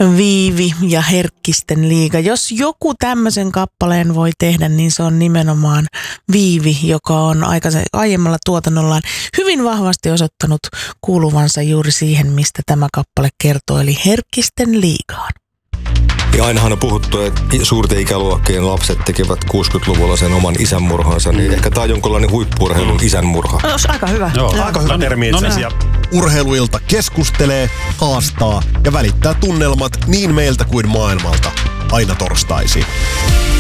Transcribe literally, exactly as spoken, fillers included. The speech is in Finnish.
Viivi ja Herkkisten liiga. Jos joku tämmöisen kappaleen voi tehdä, niin se on nimenomaan Viivi, joka on aikaisen, aiemmalla tuotannollaan hyvin vahvasti osoittanut kuuluvansa juuri siihen, mistä tämä kappale kertoo, eli Herkkisten liigaan. Ja ainahan on puhuttu, että suurten ikäluokkien lapset tekevät kuusikymmentäluvulla sen oman isänmurhansa, niin ehkä tämä on jonkinlainen huippu-urheilun isänmurha. No, olisi aika hyvä. Joo, Aika hyvä termi itse asiassa. Urheiluilta keskustelee, haastaa ja välittää tunnelmat niin meiltä kuin maailmalta aina torstaisin.